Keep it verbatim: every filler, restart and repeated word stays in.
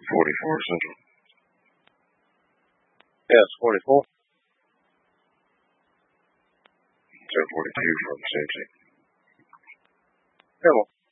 forty-four Central. Yes, forty-four. ten forty-two from Cincy. Hello.